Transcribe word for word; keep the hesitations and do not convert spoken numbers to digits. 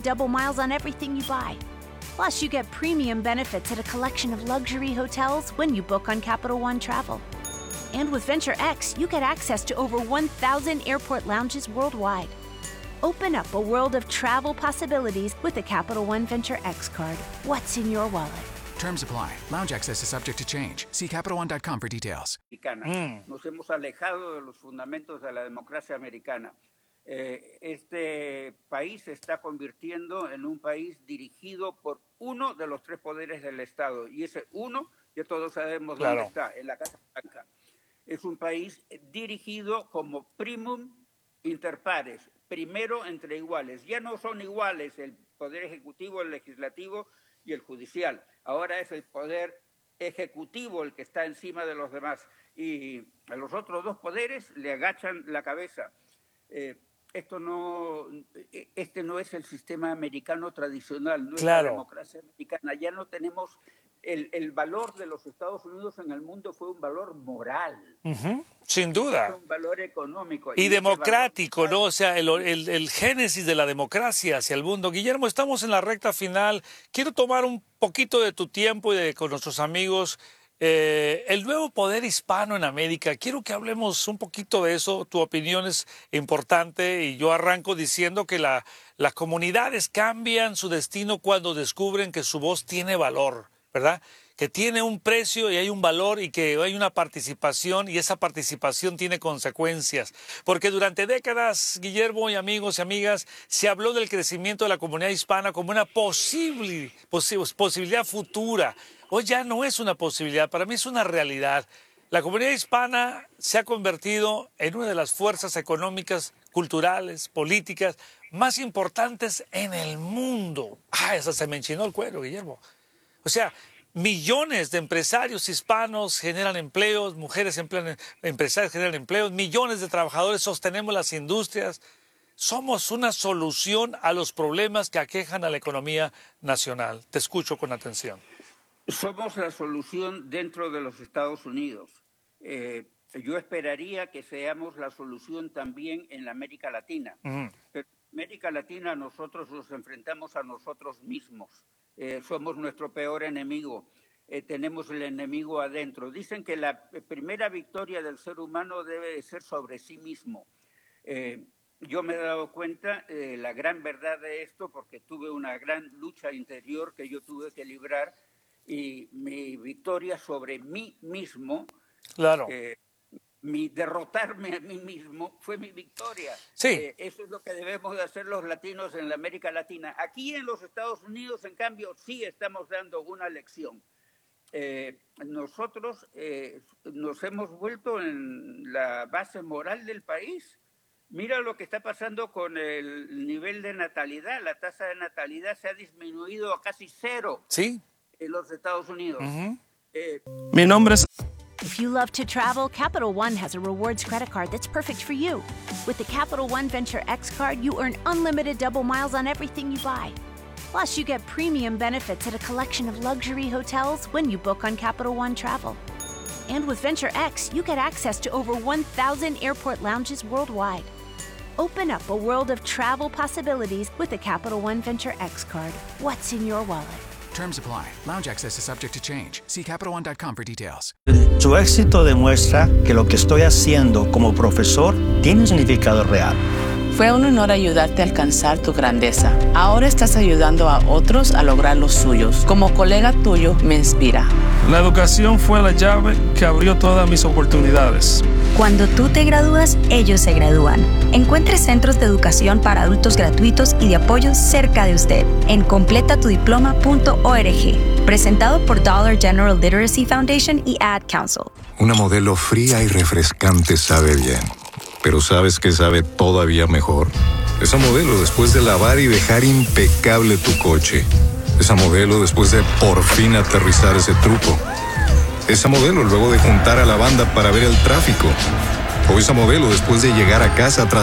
double miles on everything you buy. Plus, you get premium benefits at a collection of luxury hotels when you book on Capital One Travel. And with Venture X, you get access to over one thousand airport lounges worldwide. Open up a world of travel possibilities with the Capital One Venture X card. What's in your wallet? Terms apply. Lounge access is subject to change. See Capital One dot com for details. Mm. Nos hemos alejado de los fundamentos de la democracia americana. Eh, este país se está convirtiendo en un país dirigido por uno de los tres poderes del Estado. Y ese uno, ya todos sabemos Claro. dónde está, en la Casa Blanca. Es un país dirigido como primum inter pares, primero entre iguales. Ya no son iguales el poder ejecutivo, el legislativo y el judicial. Ahora es el poder ejecutivo el que está encima de los demás. Y a los otros dos poderes le agachan la cabeza. Eh, esto no, este no es el sistema americano tradicional, no Claro. es la democracia americana. Ya no tenemos el, el valor de los Estados Unidos en el mundo fue un valor moral. Uh-huh. Sin Es duda. un valor económico. Y ese democrático, valor ¿no? O sea, el, el, el génesis de la democracia hacia el mundo. Guillermo, estamos en la recta final. Quiero tomar un poquito de tu tiempo y de con nuestros amigos. Eh, el nuevo poder hispano en América. Quiero que hablemos un poquito de eso. Tu opinión es importante y yo arranco diciendo que la, las comunidades cambian su destino cuando descubren que su voz tiene valor, ¿verdad? Que tiene un precio y hay un valor y que hay una participación y esa participación tiene consecuencias. Porque durante décadas, Guillermo y amigos y amigas, se habló del crecimiento de la comunidad hispana como una posible, posi- posibilidad futura. Hoy ya no es una posibilidad, para mí es una realidad. La comunidad hispana se ha convertido en una de las fuerzas económicas, culturales, políticas más importantes en el mundo. Ah, esa se me enchinó el cuero, Guillermo. O sea, millones de empresarios hispanos generan empleos, mujeres emplean, empresarios generan empleos, millones de trabajadores sostenemos las industrias. Somos una solución a los problemas que aquejan a la economía nacional. Te escucho con atención. Somos la solución dentro de los Estados Unidos. Eh, yo esperaría que seamos la solución también en la América Latina. Uh-huh. Pero en América Latina nosotros nos enfrentamos a nosotros mismos. Eh, somos nuestro peor enemigo. Eh, tenemos el enemigo adentro. Dicen que la primera victoria del ser humano debe de ser sobre sí mismo. Eh, yo me he dado cuenta de eh, la gran verdad de esto porque tuve una gran lucha interior que yo tuve que librar. Y mi victoria sobre mí mismo, Claro. eh, mi derrotarme a mí mismo, fue mi victoria. Sí. Eh, eso es lo que debemos de hacer los latinos en la América Latina. Aquí en los Estados Unidos, en cambio, sí estamos dando una lección. Eh, nosotros eh, nos hemos vuelto en la base moral del país. Mira lo que está pasando con el nivel de natalidad. La tasa de natalidad se ha disminuido a casi cero. Sí. En los Estados Unidos. Uh-huh. eh, Mi nombre es... If you love to travel, Capital One has a rewards credit card that's perfect for you. With the Capital One Venture X card, you earn unlimited double miles on everything you buy. Plus, you get premium benefits at a collection of luxury hotels when you book on Capital One Travel. And with Venture X, you get access to over one thousand airport lounges worldwide. Open up a world of travel possibilities with the Capital One Venture X card. What's in your wallet? Terms apply. Lounge access is subject to change. See Capital One dot com for details. Su éxito demuestra que lo que estoy haciendo como profesor tiene un significado real. Fue un honor ayudarte a alcanzar tu grandeza. Ahora estás ayudando a otros a lograr los suyos. Como colega tuyo, me inspira. La educación fue la llave que abrió todas mis oportunidades. Cuando tú te gradúas, ellos se gradúan. Encuentre centros de educación para adultos gratuitos y de apoyo cerca de usted en completa tu diploma punto org. Presentado por Dollar General Literacy Foundation y Ad Council. Una modelo fría y refrescante sabe bien. Pero ¿sabes qué sabe todavía mejor? Esa modelo después de lavar y dejar impecable tu coche. Esa modelo después de por fin aterrizar ese truco. Esa modelo luego de juntar a la banda para ver el tráfico. O esa modelo después de llegar a casa tras